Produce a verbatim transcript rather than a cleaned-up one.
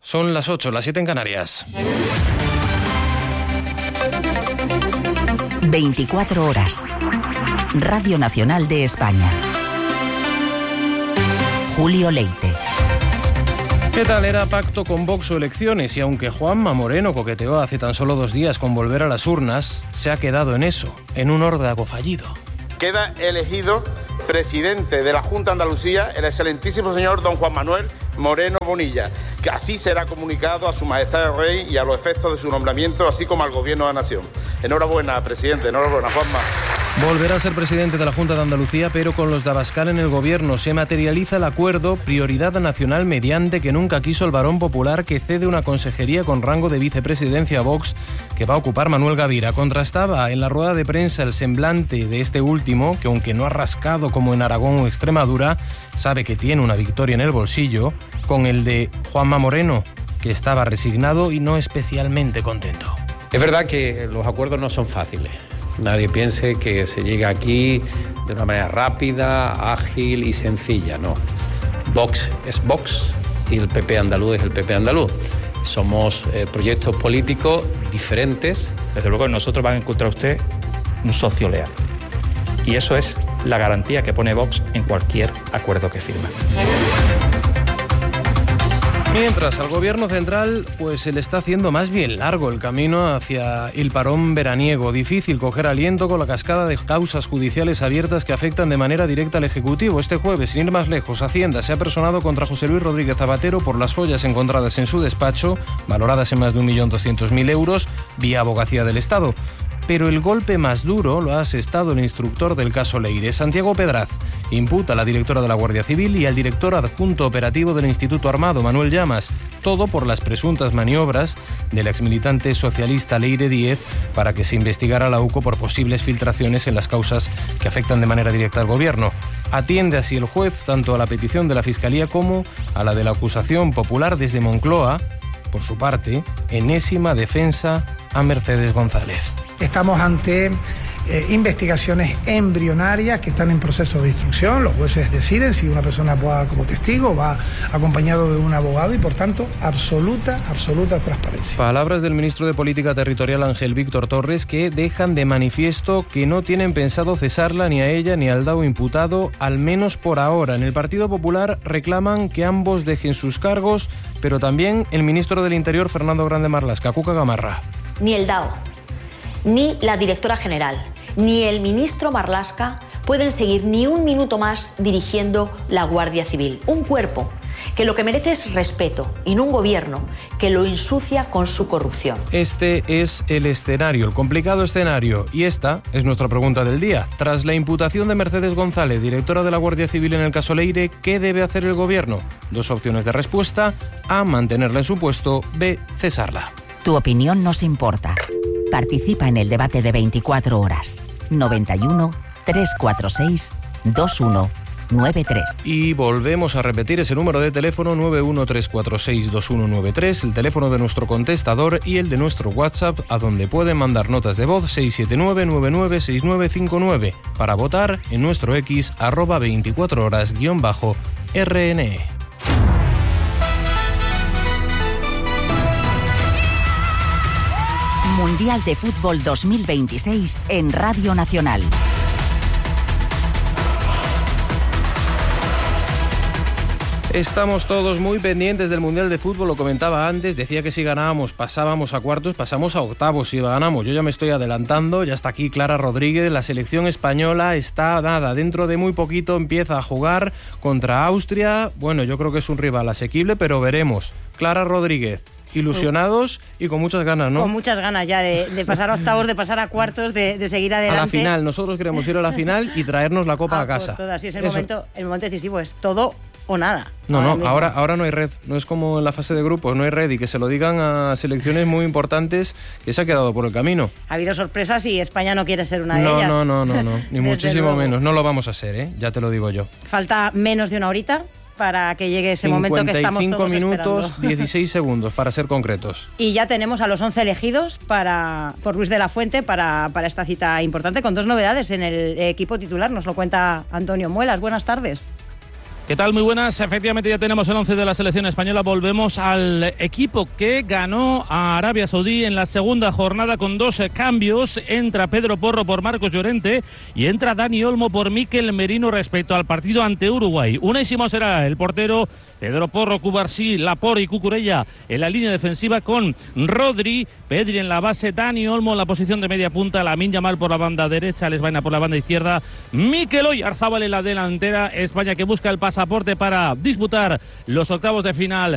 Son las ocho, las siete en Canarias. veinticuatro horas. Radio Nacional de España. Julio Leite. ¿Qué tal? Era pacto con Vox o elecciones, y aunque Juanma Moreno coqueteó hace tan solo dos días con volver a las urnas, se ha quedado en eso, en un órdago fallido. Queda elegido presidente de la Junta de Andalucía el excelentísimo señor don Juan Manuel Moreno Bonilla, que así será comunicado a su majestad el rey y a los efectos de su nombramiento, así como al gobierno de la nación. Enhorabuena, presidente, enhorabuena, Juanma. Volverá a ser presidente de la Junta de Andalucía, pero con los de Abascal en el gobierno. Se materializa el acuerdo Prioridad Nacional mediante que nunca quiso el varón popular, que cede una consejería con rango de vicepresidencia a Vox, que va a ocupar Manuel Gavira. Contrastaba en la rueda de prensa el semblante de este último, que aunque no ha rascado como en Aragón o Extremadura, sabe que tiene una victoria en el bolsillo, con el de Juanma Moreno, que estaba resignado y no especialmente contento. Es verdad que los acuerdos no son fáciles. Nadie piense que se llega aquí de una manera rápida, ágil y sencilla, no. Vox es Vox y el P P andaluz es el P P andaluz. Somos eh, proyectos políticos diferentes. Desde luego nosotros van a encontrar usted un socio leal. Y eso es la garantía que pone Vox en cualquier acuerdo que firma. Mientras al gobierno central pues se le está haciendo más bien largo el camino hacia el parón veraniego. Difícil coger aliento con la cascada de causas judiciales abiertas que afectan de manera directa al Ejecutivo. Este jueves, sin ir más lejos, Hacienda se ha personado contra José Luis Rodríguez Zapatero por las joyas encontradas en su despacho, valoradas en más de un millón doscientos mil euros, vía Abogacía del Estado. Pero el golpe más duro lo ha asestado el instructor del caso Leire, Santiago Pedraz. Imputa a la directora de la Guardia Civil y al director adjunto operativo del Instituto Armado, Manuel Llamas, todo por las presuntas maniobras del exmilitante socialista Leire Díez para que se investigara a la U C O por posibles filtraciones en las causas que afectan de manera directa al gobierno. Atiende así el juez tanto a la petición de la Fiscalía como a la de la acusación popular desde Moncloa. Por su parte, enésima defensa a Mercedes González. Estamos ante eh, investigaciones embrionarias que están en proceso de instrucción. Los jueces deciden si una persona va como testigo, va acompañado de un abogado y, por tanto, absoluta, absoluta transparencia. Palabras del ministro de Política Territorial, Ángel Víctor Torres, que dejan de manifiesto que no tienen pensado cesarla ni a ella ni al dado imputado, al menos por ahora. En el Partido Popular reclaman que ambos dejen sus cargos, pero también el ministro del Interior, Fernando Grande Marlaska. Cuca Gamarra. Ni el D A O, ni la directora general, ni el ministro Marlaska pueden seguir ni un minuto más dirigiendo la Guardia Civil. Un cuerpo que lo que merece es respeto y no un gobierno que lo ensucia con su corrupción. Este es el escenario, el complicado escenario. Y esta es nuestra pregunta del día. Tras la imputación de Mercedes González, directora de la Guardia Civil en el caso Leire, ¿qué debe hacer el gobierno? Dos opciones de respuesta: A, mantenerla en su puesto; B, cesarla. Tu opinión nos importa. Participa en el debate de veinticuatro horas. noventa y uno, trescientos cuarenta y seis, veintiuno noventa y tres. Y volvemos a repetir ese número de teléfono: nueve uno tres cuatro seis dos uno nueve tres, el teléfono de nuestro contestador y el de nuestro WhatsApp, a donde pueden mandar notas de voz: seis siete nueve, nueve nueve seis nueve cinco nueve, para votar en nuestro X, arroba veinticuatro horas guión bajo R N E. Mundial de Fútbol dos mil veintiséis en Radio Nacional. Estamos todos muy pendientes del Mundial de Fútbol, lo comentaba antes, decía que si ganábamos pasábamos a cuartos, pasamos a octavos si ganamos. Yo ya me estoy adelantando, ya está aquí Clara Rodríguez, la selección española está, nada, dentro de muy poquito empieza a jugar contra Austria. Bueno, yo creo que es un rival asequible, pero veremos. Clara Rodríguez. Ilusionados y con muchas ganas, ¿no? Con muchas ganas ya de, de pasar a octavos, de pasar a cuartos, de, de seguir adelante. A la final, nosotros queremos ir a la final y traernos la copa a, a casa. Todas. Sí, es el momento, el momento decisivo, es todo o nada. No, ahora no, mismo. ahora ahora no hay red, no es como en la fase de grupos, no hay red, y que se lo digan a selecciones muy importantes que se ha quedado por el camino. Ha habido sorpresas y España no quiere ser una de no, ellas. No, no, no, no, ni muchísimo luego. menos, no lo vamos a ser, ¿eh? Ya te lo digo yo. Falta menos de una horita para que llegue ese momento que estamos todos cincuenta y cinco minutos, esperando. dieciséis segundos, para ser concretos. Y ya tenemos a los once elegidos para, por Luis de la Fuente para, para esta cita importante, con dos novedades en el equipo titular. Nos lo cuenta Antonio Muelas. Buenas tardes. ¿Qué tal? Muy buenas. Efectivamente ya tenemos el once de la selección española. Volvemos al equipo que ganó a Arabia Saudí en la segunda jornada con dos cambios. Entra Pedro Porro por Marcos Llorente y entra Dani Olmo por Mikel Merino respecto al partido ante Uruguay. Unai Simón será el portero, Pedro Porro, Cubarsí, Laporte y Cucurella en la línea defensiva con Rodri, Pedri en la base, Dani Olmo en la posición de media punta, Lamine Yamal por la banda derecha, Les Baena por la banda izquierda, Mikel Oyarzábal en la delantera. España que busca el pasaporte para disputar los octavos de final